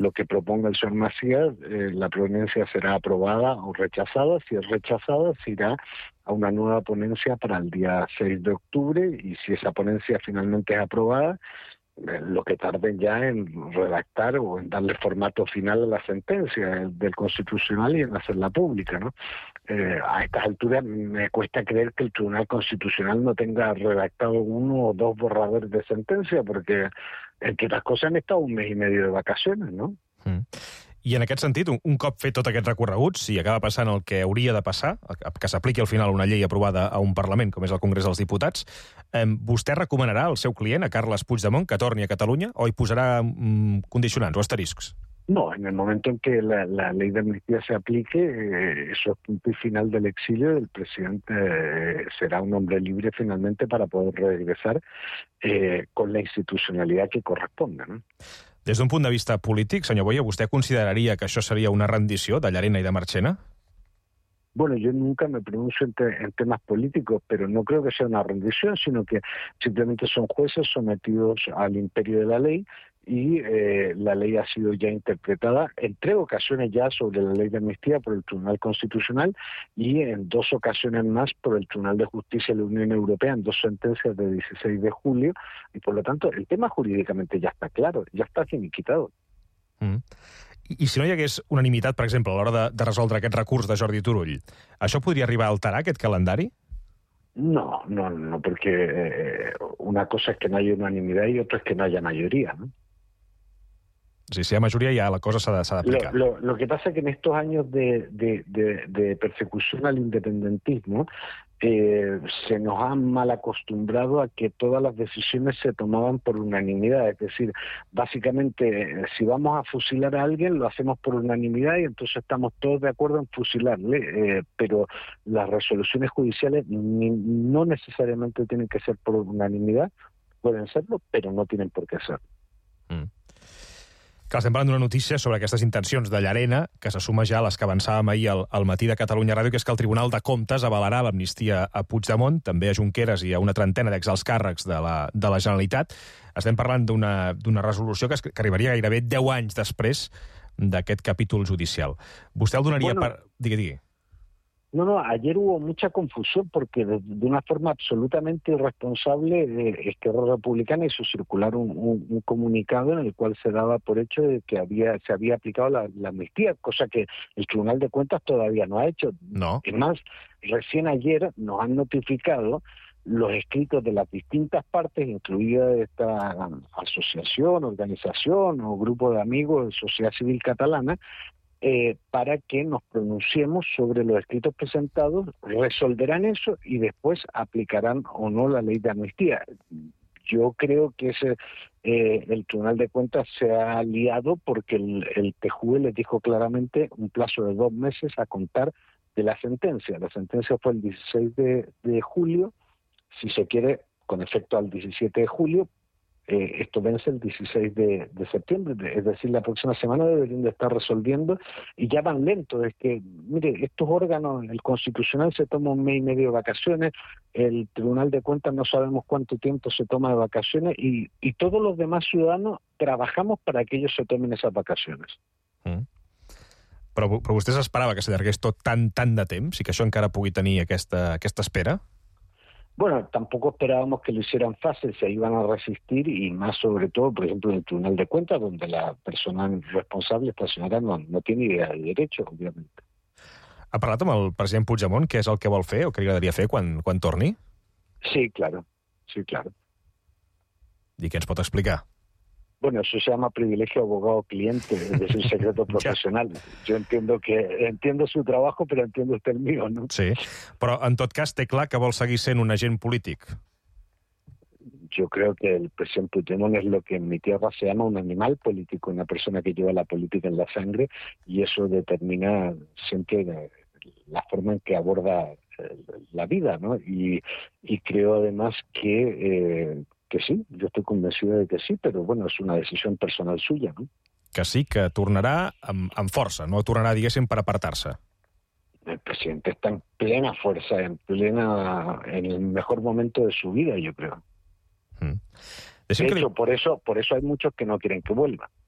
lo que proponga el señor Macías, la ponencia será aprobada o rechazada. Si es rechazada, se irá a una nueva ponencia para el día 6 de octubre, y si esa ponencia finalmente es aprobada, lo que tarden ya en redactar o en darle formato final a la sentencia del Constitucional y en hacerla pública, ¿no? A estas alturas me cuesta creer que el Tribunal Constitucional no tenga redactado uno o dos borradores de sentencia, porque, entre otras cosas, han estado un mes y medio de vacaciones, ¿no? I en aquest sentit, un cop fet tot aquest recorregut, si acaba passant el que hauria de passar, que s'apliqui al final una llei aprovada a un Parlament, com és el Congrés dels Diputats, vostè recomanarà al seu client, a Carles Puigdemont, que torni a Catalunya, o hi posarà condicionants o asteriscs? No, en el momento en que la ley de amnistía se aplique, eso es punto y final del exilio. El presidente será un hombre libre finalmente para poder regresar con la institucionalidad que corresponda, ¿no? Des d'un punt de vista polític, senyor Boya, ¿vostè consideraria que això seria una rendició de Llarena i de Marchena? Bueno, yo nunca me pronuncio en temas políticos, pero no creo que sea una rendición, sino que simplemente son jueces sometidos al imperio de la ley, y la ley ha sido ya interpretada en 3 ocasiones ya sobre la ley de amnistía por el Tribunal Constitucional, y en 2 ocasiones más por el Tribunal de Justicia de la Unión Europea, en 2 sentencias de 16 de julio, y por lo tanto el tema jurídicamente ya está claro, ya está finiquitado. I si no hi hagués unanimitat, per exemple, a l'hora de resoldre aquest recurs de Jordi Turull, això podria arribar a alterar aquest calendari? No, porque una cosa es que no haya unanimidad y otra es que no haya mayoría, ¿no? Si hi ha majoria, ja la cosa s'ha d'aplicar. Lo que pasa es que en estos años de persecución al independentismo se nos han mal acostumbrado a que todas las decisiones se tomaban por unanimidad. Es decir, básicamente, si vamos a fusilar a alguien, lo hacemos por unanimidad y entonces estamos todos de acuerdo en fusilarle. Pero las resoluciones judiciales no necesariamente tienen que ser por unanimidad, pueden serlo, pero no tienen por qué ser. Clar, estem parlant d'una notícia sobre aquestes intencions de Llarena, que se suma ja a les que avançàvem ahir al matí de Catalunya Ràdio, que és que el Tribunal de Comptes avalarà l'amnistia a Puigdemont, també a Junqueras i a una trentena d'exalts càrrecs de la Generalitat. Estem parlant d'una resolució que arribaria gairebé 10 anys després d'aquest capítol judicial. Vostè el donaria per... Digui. No, ayer hubo mucha confusión porque de una forma absolutamente irresponsable Esquerra Republicana hizo circular un comunicado en el cual se daba por hecho de que se había aplicado la amnistía, cosa que el Tribunal de Cuentas todavía no ha hecho. No. Es más, recién ayer nos han notificado los escritos de las distintas partes, incluida esta asociación, organización o grupo de amigos de sociedad civil catalana, para que nos pronunciemos sobre los escritos presentados, resolverán eso y después aplicarán o no la ley de amnistía. Yo creo que el Tribunal de Cuentas se ha aliado porque el TJUE les dijo claramente un plazo de 2 meses a contar de la sentencia. La sentencia fue el 16 de julio, si se quiere, con efecto al 17 de julio. Esto vence el 16 de septiembre, es decir, la próxima semana deberían de estar resolviendo, y ya van lentos. Es que, mire, estos órganos, el Constitucional se toma 1 mes y medio de vacaciones, el Tribunal de Cuentas no sabemos cuánto tiempo se toma de vacaciones, y todos los demás ciudadanos trabajamos para que ellos se tomen esas vacaciones. Però vostè s'esperava que s'allargués tot tant de temps i que això encara pugui tenir aquesta espera? Bueno, tampoco esperábamos que lo hicieran fácil, se iban a resistir, y más sobre todo, por ejemplo, en el Tribunal de Cuentas, donde la persona responsable, esta señora, no tiene idea de derecho, obviamente. Ha parlat amb el president Puigdemont què és el que vol fer o què li agradaria fer quan torni? Sí, claro. I què ens pot explicar? Bueno, eso se llama privilegio abogado-cliente, es decir, secreto profesional. Yo entiendo su trabajo, pero entiendo usted el mío, ¿no? Sí, però en tot cas té clar que vol seguir sent un agent polític. Yo creo que el presidente Puigdemont es lo que en mi tierra se llama un animal político, una persona que lleva la política en la sangre, y eso determina siempre la forma en que aborda la vida, ¿no? Y creo además que sí, yo estoy convencido de que sí, pero bueno, es una decisión personal suya, ¿no? Que sí, que tornarà amb força, no tornarà, diguéssim, per apartar-se. El presidente está en plena fuerza, en el mejor momento de su vida, yo creo. De hecho, por eso hay muchos que no quieren que vuelva.